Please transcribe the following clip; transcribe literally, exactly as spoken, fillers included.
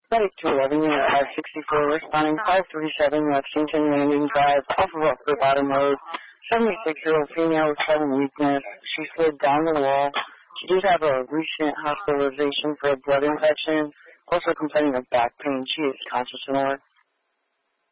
Medic two eleven, unit five sixty-four, responding five thirty-seven Lexington Landing Drive, off of Upper Bottom Road. seventy-six-year-old female with sudden weakness. She slid down the wall. She did have a recent hospitalization for a blood infection, also complaining of back pain. She is conscious and alert.